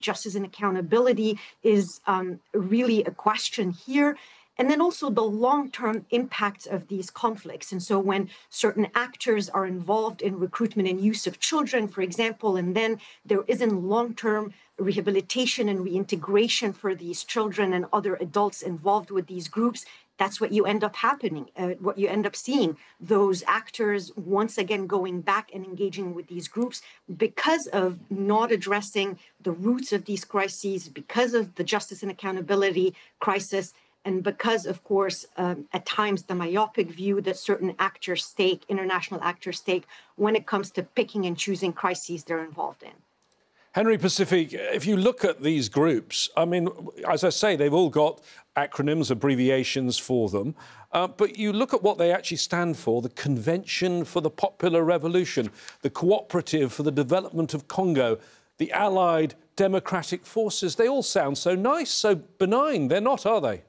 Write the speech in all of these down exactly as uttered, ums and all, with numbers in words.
justice and accountability is um, really a question here. And then also the long-term impacts of these conflicts. And so when certain actors are involved in recruitment and use of children, for example, and then there isn't long-term rehabilitation and reintegration for these children and other adults involved with these groups, that's what you end up happening, uh, what you end up seeing. Those actors once again going back and engaging with these groups because of not addressing the roots of these crises, because of the justice and accountability crisis, and because, of course, um, at times the myopic view that certain actors take, international actors take, when it comes to picking and choosing crises they're involved in. Henry Pacifique, if you look at these groups, I mean, as I say, they've all got acronyms, abbreviations for them, uh, but you look at what they actually stand for: the Convention for the Popular Revolution, the Cooperative for the Development of Congo, the Allied Democratic Forces. They all sound so nice, so benign. They're not, are they?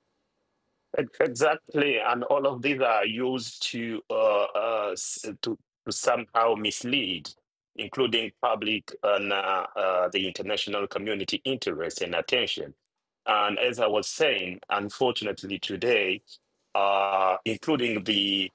Exactly, and all of these are used to uh, uh, to, to somehow mislead, including public and uh, uh, the international community interest and attention. And as I was saying, unfortunately today, uh, including the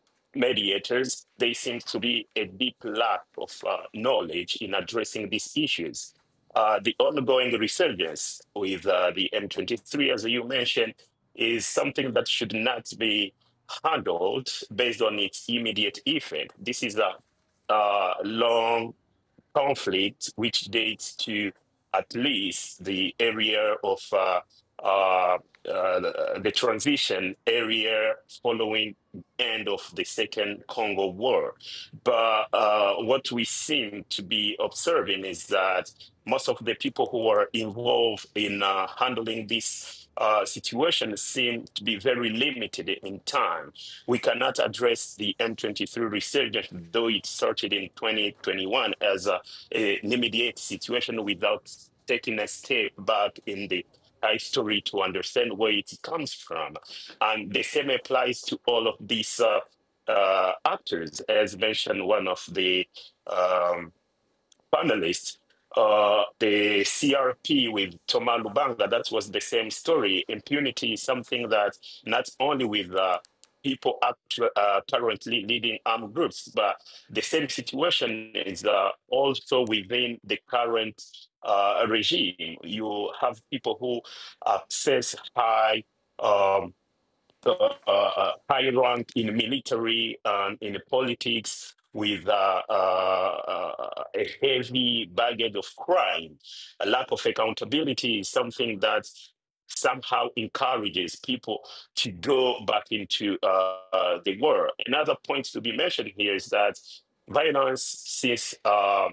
mediators, there seems to be a deep lack of uh, knowledge in addressing these issues. Uh, the ongoing resurgence with uh, the M twenty-three, as you mentioned, is something that should not be handled based on its immediate effect. This is a uh, long conflict which dates to at least the area of uh, uh, uh, the, the transition area following end of the Second Congo War. But uh, what we seem to be observing is that most of the people who are involved in uh, handling this uh, situation seem to be very limited in time. We cannot address the M twenty-three resurgence, though it started in twenty twenty-one, as a, a, an immediate situation without taking a step back in the history to understand where it comes from. And the same applies to all of these uh, uh, actors, as mentioned one of the um, panelists. Uh, the C R P with Thomas Lubanga, that was the same story. Impunity is something that not only with uh, people actu- uh, currently leading armed groups, but the same situation is uh, also within the current uh, regime. You have people who access high um, uh, uh, high rank in military and in politics with uh, uh, uh, a heavy baggage of crime. A lack of accountability is something that somehow encourages people to go back into uh, uh, the war. Another point to be mentioned here is that violence since uh,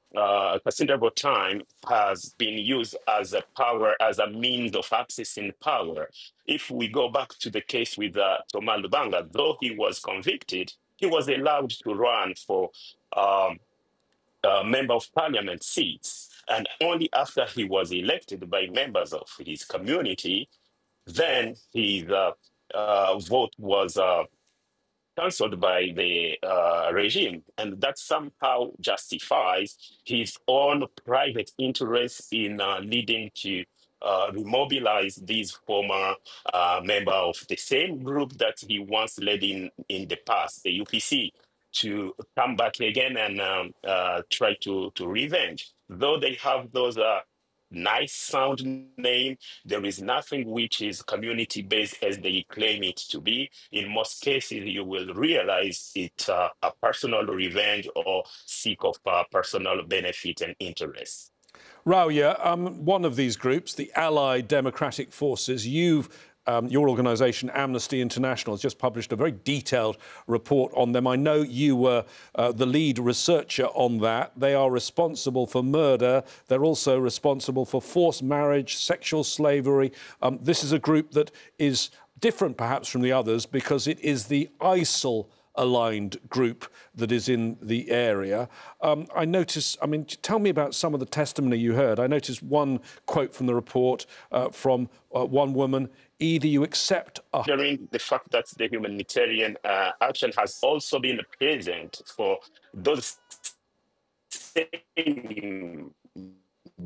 uh, considerable time has been used as a power, as a means of accessing power. If we go back to the case with uh, Thomas Lubanga, though he was convicted, he was allowed to run for um, uh, member of parliament seats. And only after he was elected by members of his community, then his uh, uh, vote was uh, cancelled by the uh, regime, and that somehow justifies his own private interest in uh, leading to uh, remobilize these former uh, member of the same group that he once led in in the past, the U P C, to come back again and um, uh, try to to revenge. Though they have those uh, nice sound name, there is nothing which is community based as they claim it to be. In most cases, you will realize it's uh, a personal revenge or seek of uh, personal benefit and interest. Rawia, um, one of these groups, the Allied Democratic Forces, you've Um, your organisation, Amnesty International, has just published a very detailed report on them. I know you were uh, the lead researcher on that. They are responsible for murder. They're also responsible for forced marriage, sexual slavery. Um, this is a group that is different, perhaps, from the others because it is the ISIL aligned group that is in the area. Um, I notice, I mean, tell me about some of the testimony you heard. I noticed one quote from the report uh, from uh, one woman: either you accept a... During the fact that the humanitarian uh, action has also been present for those same